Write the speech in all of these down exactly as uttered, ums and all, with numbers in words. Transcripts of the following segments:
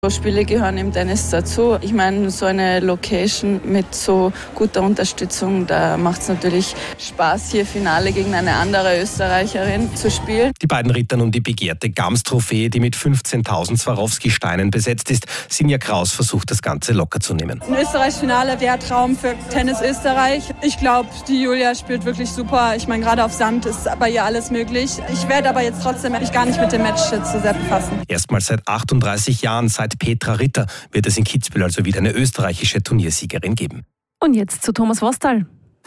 So Spiele gehören im Tennis dazu. Ich meine, so eine Location mit so guter Unterstützung, da macht es natürlich Spaß, hier Finale gegen eine andere Österreicherin zu spielen. Die beiden rittern um die begehrte Gams-Trophäe, die mit fünfzehntausend Swarovski-Steinen besetzt ist. Sinja Kraus versucht, das Ganze locker zu nehmen. Ein Österreich-Finale, der Traum für Tennis Österreich. Ich glaube, die Julia spielt wirklich super. Ich meine, gerade auf Sand ist bei ihr alles möglich. Ich werde aber jetzt trotzdem mich gar nicht mit dem Match zu sehr befassen. Erstmals seit achtunddreißig Jahren, seit Petra Ritter, wird es in Kitzbühel also wieder eine österreichische Turniersiegerin geben. Und jetzt zu Thomas Wostal.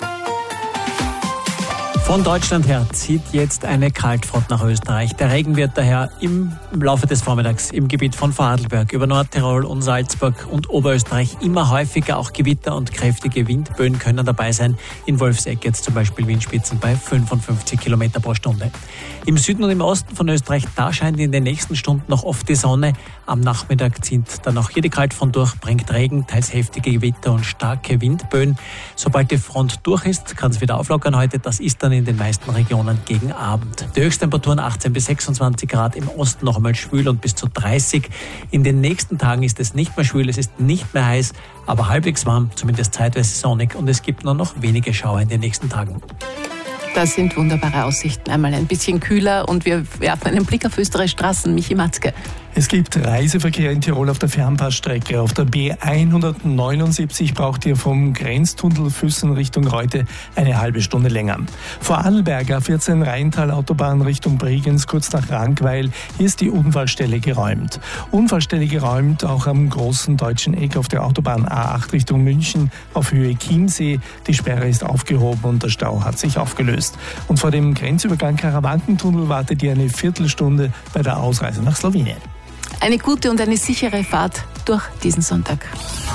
Von Deutschland her zieht jetzt eine Kaltfront nach Österreich. Der Regen wird daher im Laufe des Vormittags im Gebiet von Vorarlberg über Nordtirol und Salzburg und Oberösterreich immer häufiger. Auch Gewitter und kräftige Windböen können dabei sein. In Wolfsegg jetzt zum Beispiel Windspitzen bei fünfundfünfzig Kilometer pro Stunde. Im Süden und im Osten von Österreich, da scheint in den nächsten Stunden noch oft die Sonne. Am Nachmittag zieht dann auch hier die Kaltfront durch, bringt Regen, teils heftige Gewitter und starke Windböen. Sobald die Front durch ist, kann es wieder auflockern heute. Das ist dann in den meisten Regionen gegen Abend. Die Höchsttemperaturen achtzehn bis sechsundzwanzig Grad, im Osten noch einmal schwül und bis zu dreißig. In den nächsten Tagen ist es nicht mehr schwül, es ist nicht mehr heiß, aber halbwegs warm, zumindest zeitweise sonnig, und es gibt nur noch wenige Schauer in den nächsten Tagen. Das sind wunderbare Aussichten. Einmal ein bisschen kühler und wir werfen einen Blick auf Österreichs Straßen. Michi Matzke. Es gibt Reiseverkehr in Tirol auf der Fernpassstrecke. Auf der B hundertneunundsiebzig braucht ihr vom Grenztunnel Füssen Richtung Reute eine halbe Stunde länger. Vor Arlberg A vierzehn Rheintal-Autobahn Richtung Bregenz, kurz nach Rankweil. Hier ist die Unfallstelle geräumt. Unfallstelle geräumt auch am großen deutschen Eck auf der Autobahn A acht Richtung München auf Höhe Chiemsee. Die Sperre ist aufgehoben und der Stau hat sich aufgelöst. Und vor dem Grenzübergang Karawankentunnel wartet ihr eine Viertelstunde bei der Ausreise nach Slowenien. Eine gute und eine sichere Fahrt durch diesen Sonntag.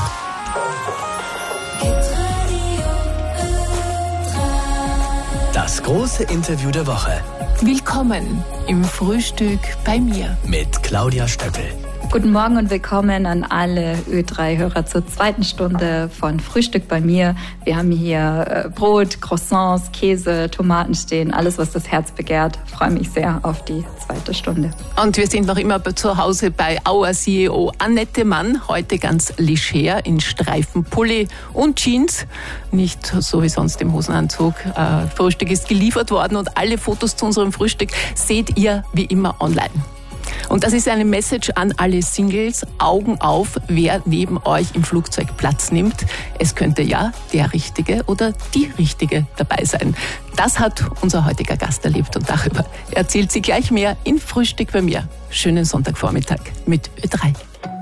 Das große Interview der Woche. Willkommen im Frühstück bei mir. Mit Claudia Stöckel. Guten Morgen und willkommen an alle Ö drei Hörer zur zweiten Stunde von Frühstück bei mir. Wir haben hier Brot, Croissants, Käse, Tomaten stehen, alles, was das Herz begehrt. Ich freue mich sehr auf die zweite Stunde. Und wir sind noch immer zu Hause bei Auer C E O Annette Mann. Heute ganz leger in Streifenpulli und Jeans. Nicht so wie sonst im Hosenanzug. Frühstück ist geliefert worden und alle Fotos zu unserem Frühstück seht ihr wie immer online. Und das ist eine Message an alle Singles. Augen auf, wer neben euch im Flugzeug Platz nimmt. Es könnte ja der Richtige oder die Richtige dabei sein. Das hat unser heutiger Gast erlebt und darüber erzählt sie gleich mehr in Frühstück bei mir. Schönen Sonntagvormittag mit Ö drei.